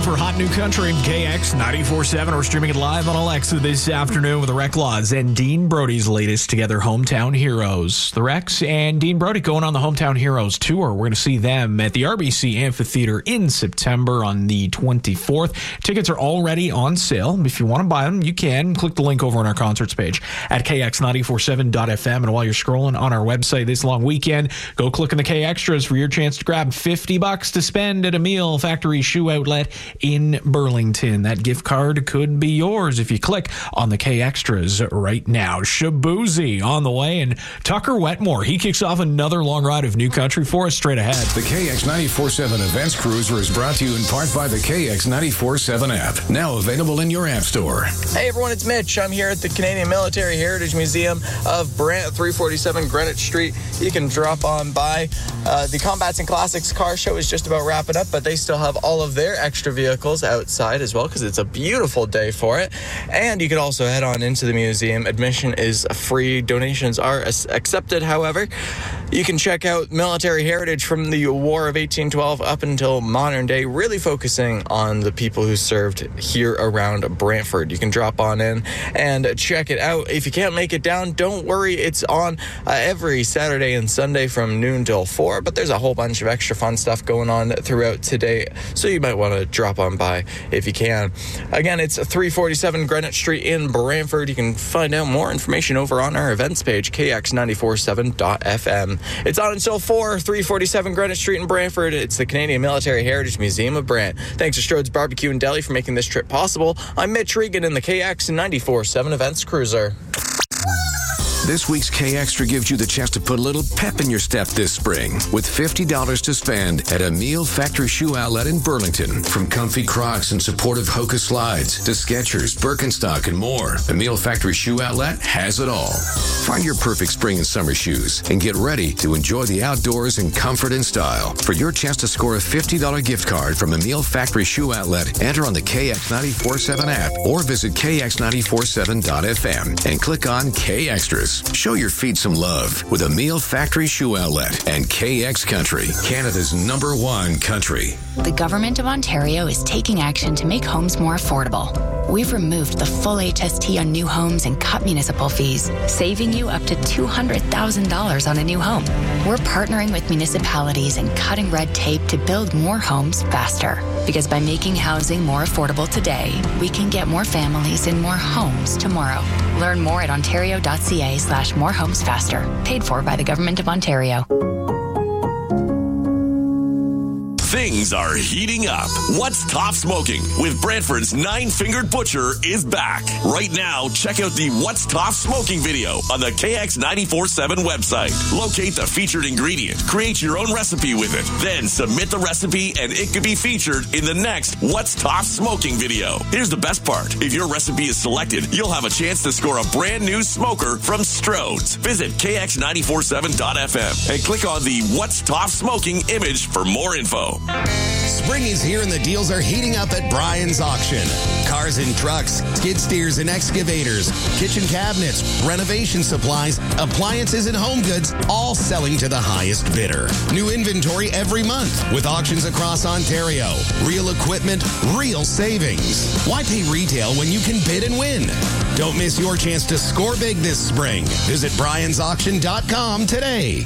For Hot New Country, KX 94.7, or streaming it live on Alexa this afternoon with the Rec Laws and Dean Brody's latest Together Hometown Heroes. The Recs and Dean Brody going on the Hometown Heroes tour. We're going to see them at the RBC Amphitheater in September on the 24th. Tickets are already on sale. If you want to buy them, you can. Click the link over on our concerts page at kx947.fm. And while you're scrolling on our website this long weekend, go click on the K Extras for your chance to grab $50 to spend at Emile Factory Shoe Outlet in Burlington. That gift card could be yours if you click on the K Extras right now. Shabuzi on the way, and Tucker Wetmore, he kicks off another long ride of New Country for us straight ahead. The KX 94.7 Events Cruiser is brought to you in part by the KX 94.7 app, now available in your app store. Hey everyone, it's Mitch. I'm here at the Canadian Military Heritage Museum of Brant, 347 Greenwich Street. You can drop on by. The Combats and Classics car show is just about wrapping up, but they still have all of their extra vehicles outside as well because it's a beautiful day for it. And you can also head on into the museum. Admission is free. Donations are accepted, however. You can check out military heritage from the War of 1812 up until modern day, really focusing on the people who served here around Brantford. You can drop on in and check it out. If you can't make it down, don't worry. It's on every Saturday and Sunday from noon till 4, but there's a whole bunch of extra fun stuff going on throughout today, so you might want to drop on by if you can. Again, it's 347 Greenwich Street in Brantford. You can find out more information over on our events page, kx947.fm. It's on until 4, 347 Greenwich Street in Brantford. It's the Canadian Military Heritage Museum of Brant. Thanks to Strode's Barbecue and Deli for making this trip possible. I'm Mitch Regan in the KX 94.7 Events Cruiser. This week's K Extra gives you the chance to put a little pep in your step this spring with $50 to spend at Emile Factory Shoe Outlet in Burlington. From comfy Crocs and supportive Hoka slides to Skechers, Birkenstock, and more, Emile Factory Shoe Outlet has it all. Find your perfect spring and summer shoes and get ready to enjoy the outdoors in comfort and style. For your chance to score a $50 gift card from Emile Factory Shoe Outlet, enter on the KX947 app or visit kx947.fm and click on K Extras. Show your feet some love with Emile Factory Shoe Outlet and KX Country, Canada's #1 country. The Government of Ontario is taking action to make homes more affordable. We've removed the full HST on new homes and cut municipal fees, saving you up to $200,000 on a new home. We're partnering with municipalities and cutting red tape to build more homes faster. Because by making housing more affordable today, we can get more families in more homes tomorrow. Learn more at ontario.ca/morehomesfaster. Paid for by the Government of Ontario. Things are heating up. What's Top Smoking with Brantford's Nine-Fingered Butcher is back. Right now, check out the What's Top Smoking video on the KX947 website. Locate the featured ingredient, create your own recipe with it, then submit the recipe and it could be featured in the next What's Top Smoking video. Here's the best part. If your recipe is selected, you'll have a chance to score a brand new smoker from Strode's. Visit kx947.fm and click on the What's Top Smoking image for more info. Spring is here and the deals are heating up at Brian's Auction. Cars and trucks, skid steers and excavators, kitchen cabinets, renovation supplies, appliances and home goods, all selling to the highest bidder. New inventory every month with auctions across Ontario. Real equipment, real savings. Why pay retail when you can bid and win? Don't miss your chance to score big this spring. Visit Brian'sAuction.com today.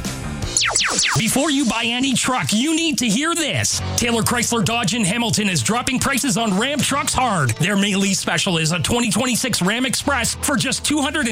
Before you buy any truck, you need to hear this. Taylor Chrysler Dodge in Hamilton is dropping prices on Ram trucks hard. Their May lease special is a 2026 Ram Express for just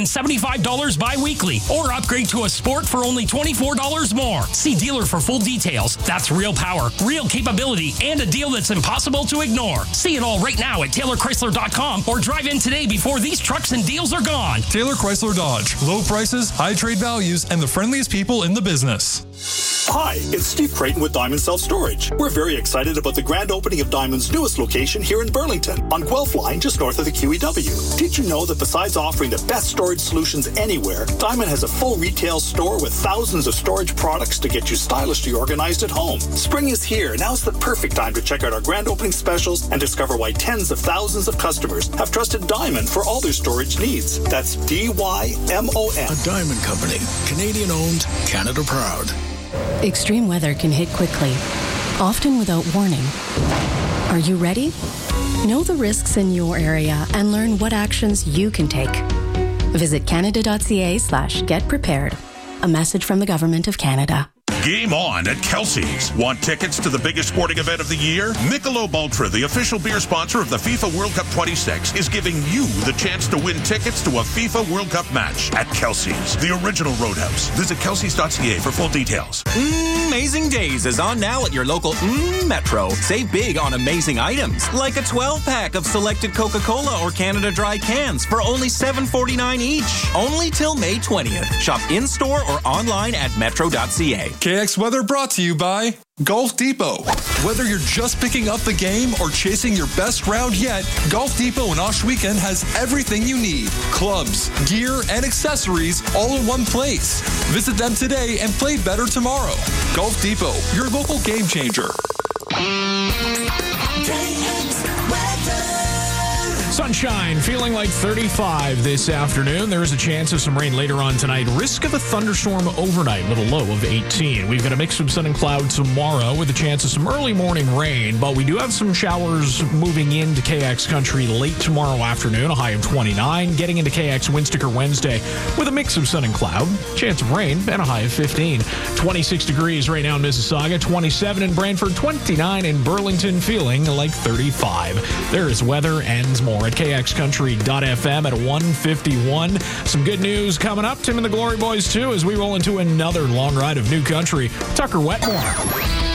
$275 bi-weekly, or upgrade to a Sport for only $24 more. See dealer for full details. That's real power, real capability, and a deal that's impossible to ignore. See it all right now at TaylorChrysler.com or drive in today before these trucks and deals are gone. Taylor Chrysler Dodge. Low prices, high trade values, and the friendliest people in the business. Hi, it's Steve Creighton with Diamond Self-Storage. We're very excited about the grand opening of Diamond's newest location here in Burlington, on Guelph Line, just north of the QEW. Did you know that besides offering the best storage solutions anywhere, Diamond has a full retail store with thousands of storage products to get you stylishly organized at home? Spring is here. Now's the perfect time to check out our grand opening specials and discover why tens of thousands of customers have trusted Diamond for all their storage needs. That's DYMON. A Diamond Company. Canadian owned, Canada proud. Extreme weather can hit quickly, often without warning. Are you ready? Know the risks in your area and learn what actions you can take. Visit canada.ca/getprepared. A message from the Government of Canada. Game on at Kelsey's. Want tickets to the biggest sporting event of the year? Michelob Ultra, the official beer sponsor of the FIFA World Cup 26, is giving you the chance to win tickets to a FIFA World Cup match at Kelsey's, the original Roadhouse. Visit kelseys.ca for full details. Amazing Days is on now at your local Metro. Save big on amazing items, like a 12-pack of selected Coca-Cola or Canada Dry cans for only $7.49 each. Only till May 20th. Shop in-store or online at metro.ca. KX Weather brought to you by Golf Depot. Whether you're just picking up the game or chasing your best round yet, Golf Depot in Ohsweken has everything you need. Clubs, gear, and accessories all in one place. Visit them today and play better tomorrow. Golf Depot, your local game changer. Sunshine, feeling like 35 this afternoon. There is a chance of some rain later on tonight. Risk of a thunderstorm overnight with a low of 18. We've got a mix of sun and cloud tomorrow with a chance of some early morning rain, but we do have some showers moving into KX country late tomorrow afternoon, a high of 29. Getting into KX Windsticker Wednesday with a mix of sun and cloud, chance of rain, and a high of 15. 26 degrees right now in Mississauga, 27 in Brantford, 29 in Burlington, feeling like 35. There is weather and more at kxcountry.fm at 1:51. Some good news coming up. Tim and the Glory Boys, too, as we roll into another long ride of new country. Tucker Wetmore.